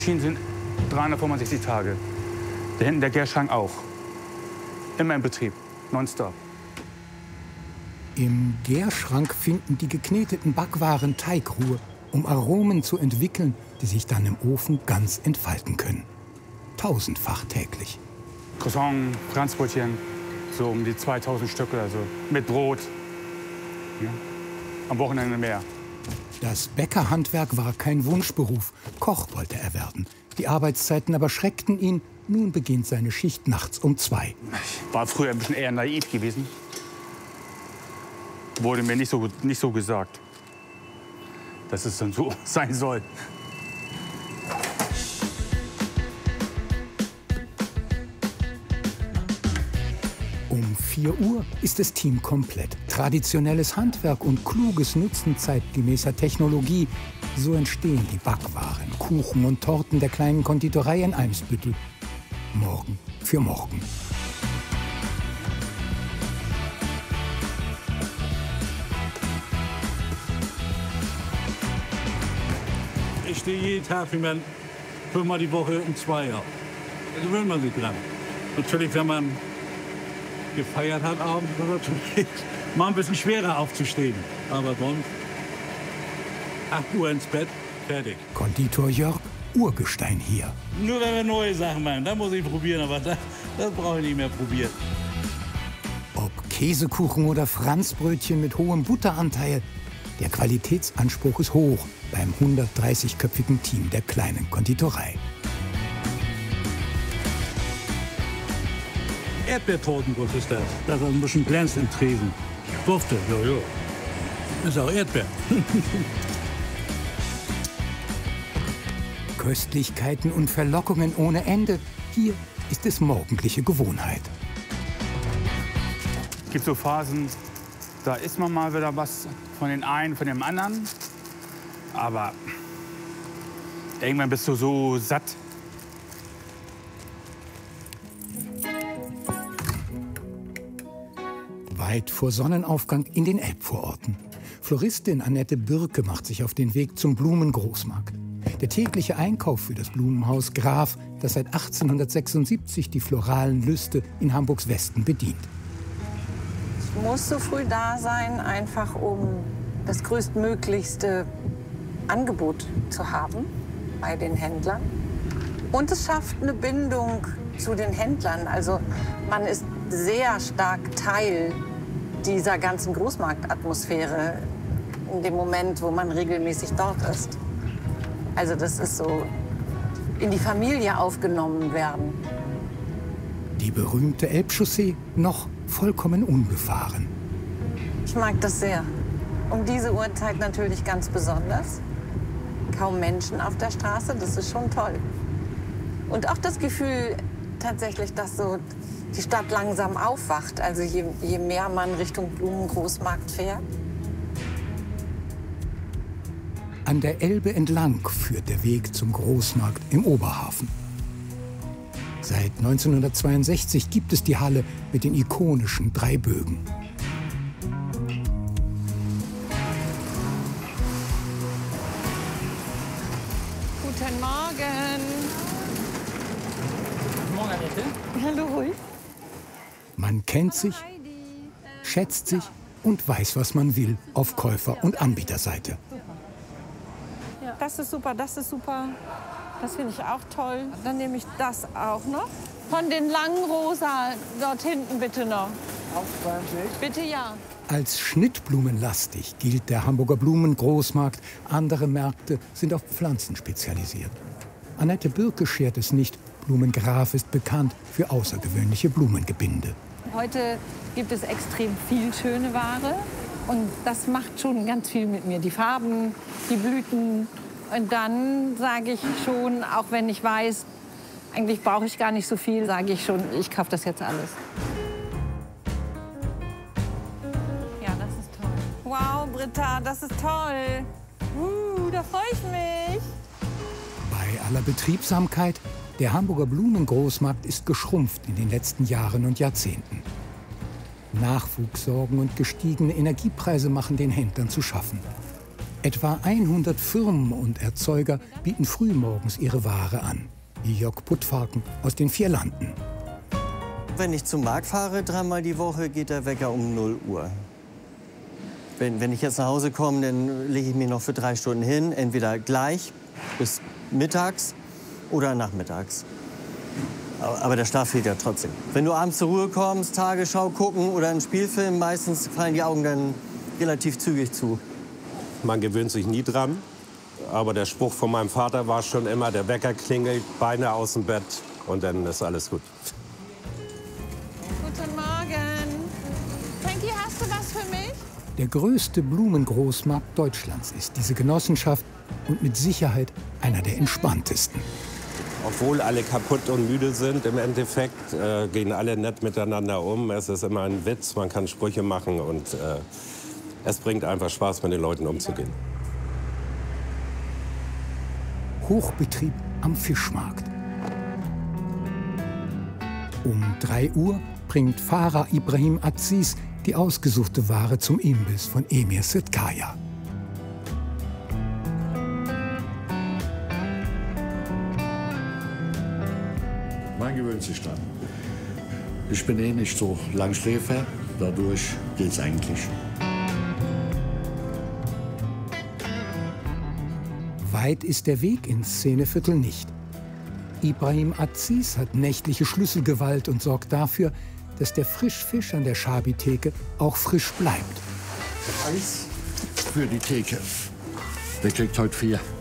Maschinen sind 365 Tage. Da hinten der Gärschrank auch. Immer in Betrieb, nonstop. Im Gärschrank finden die gekneteten Backwaren Teigruhe, um Aromen zu entwickeln, die sich dann im Ofen ganz entfalten können. Tausendfach täglich. Croissant, Franzbrötchen, so um die 2000 Stück oder so. Mit Brot. Ja. Am Wochenende mehr. Das Bäckerhandwerk war kein Wunschberuf. Koch wollte er werden. Die Arbeitszeiten aber schreckten ihn. Nun beginnt seine Schicht nachts um 2. Ich war früher ein bisschen eher naiv gewesen. Wurde mir nicht so gesagt, dass es dann so sein soll. Um 4 Uhr ist das Team komplett. Traditionelles Handwerk und kluges Nutzen zeitgemäßer Technologie. So entstehen die Backwaren, Kuchen und Torten der kleinen Konditorei in Eimsbüttel. Morgen für morgen. Ich stehe jeden Tag, wie man 5-mal die Woche um 2 auf. Da gewöhnt man sich dran. Natürlich, wenn man gefeiert hat abends, ist es natürlich mal ein bisschen schwerer aufzustehen. Aber sonst 8 Uhr ins Bett, fertig. Konditor Jörg, Urgestein hier. Nur wenn wir neue Sachen machen, dann muss ich probieren, aber das brauche ich nicht mehr probieren. Ob Käsekuchen oder Franzbrötchen mit hohem Butteranteil, der Qualitätsanspruch ist hoch beim 130-köpfigen Team der kleinen Konditorei. Erdbeertortenbrot ist das. Das ein bisschen glänzt im Tresen. Dufte, jojo. Ist auch Erdbeer. Köstlichkeiten und Verlockungen ohne Ende. Hier ist es morgendliche Gewohnheit. Es gibt so Phasen, da isst man mal wieder was von den einen, von dem anderen. Aber irgendwann bist du so satt. Weit vor Sonnenaufgang in den Elbvororten. Floristin Annette Bürke macht sich auf den Weg zum Blumengroßmarkt. Der tägliche Einkauf für das Blumenhaus Graf, das seit 1876 die floralen Lüste in Hamburgs Westen bedient. Ich muss so früh da sein, einfach um das größtmöglichste Angebot zu haben bei den Händlern. Und es schafft eine Bindung zu den Händlern. Also man ist sehr stark Teil dieser ganzen Großmarktatmosphäre in dem Moment, wo man regelmäßig dort ist. Also das ist so in die Familie aufgenommen werden. Die berühmte Elbchaussee noch vollkommen unbefahren. Ich mag das sehr. Um diese Uhrzeit natürlich ganz besonders. Kaum Menschen auf der Straße, das ist schon toll. Und auch das Gefühl tatsächlich, dass so die Stadt langsam aufwacht. Also je mehr man Richtung Blumengroßmarkt fährt. An der Elbe entlang führt der Weg zum Großmarkt im Oberhafen. Seit 1962 gibt es die Halle mit den ikonischen 3 Bögen. Guten Morgen. Guten Morgen, Annette. Hallo. Man kennt sich, schätzt sich und weiß, was man will auf Käufer- und Anbieterseite. Das ist super, das ist super. Das finde ich auch toll. Dann nehme ich das auch noch. Von den langen Rosa dort hinten bitte noch. Auch 20. Bitte ja. Als schnittblumenlastig gilt der Hamburger Blumengroßmarkt. Andere Märkte sind auf Pflanzen spezialisiert. Annette Bürke schert es nicht. Blumengraf ist bekannt für außergewöhnliche Blumengebinde. Heute gibt es extrem viel schöne Ware. Und das macht schon ganz viel mit mir. Die Farben, die Blüten. Und dann sage ich schon, auch wenn ich weiß, eigentlich brauche ich gar nicht so viel, sage ich schon, ich kaufe das jetzt alles. Ja, das ist toll. Wow, Britta, das ist toll. Da freue ich mich. Bei aller Betriebsamkeit, der Hamburger Blumengroßmarkt ist geschrumpft in den letzten Jahren und Jahrzehnten. Nachwuchssorgen und gestiegene Energiepreise machen den Händlern zu schaffen. Etwa 100 Firmen und Erzeuger bieten frühmorgens ihre Ware an. Wie Jörg Puttfaken aus den Vierlanden. Wenn ich zum Markt fahre, 3-mal die Woche, geht der Wecker um 0 Uhr. Wenn ich jetzt nach Hause komme, dann lege ich mich noch für 3 Stunden hin. Entweder gleich bis mittags oder nachmittags. Aber der Schlaf fehlt ja trotzdem. Wenn du abends zur Ruhe kommst, Tagesschau gucken oder einen Spielfilm, meistens fallen die Augen dann relativ zügig zu. Man gewöhnt sich nie dran. Aber der Spruch von meinem Vater war schon immer, der Wecker klingelt, Beine aus dem Bett und dann ist alles gut. Guten Morgen. Frankie, hast du was für mich? Der größte Blumengroßmarkt Deutschlands ist diese Genossenschaft und mit Sicherheit einer der entspanntesten. Obwohl alle kaputt und müde sind, im Endeffekt gehen alle nett miteinander um. Es ist immer ein Witz, man kann Sprüche machen und es bringt einfach Spaß, mit den Leuten umzugehen. Hochbetrieb am Fischmarkt. Um 3 Uhr bringt Fahrer Ibrahim Aziz die ausgesuchte Ware zum Imbiss von Emir Sirtkaya. Man gewöhnt sich dran. Ich bin eh nicht so Langschläfer, dadurch geht's eigentlich. Weit ist der Weg ins Szeneviertel nicht. Ibrahim Aziz hat nächtliche Schlüsselgewalt und sorgt dafür, dass der Frischfisch an der Schabi-Theke auch frisch bleibt. Eis für die Theke. Der kriegt heute 4.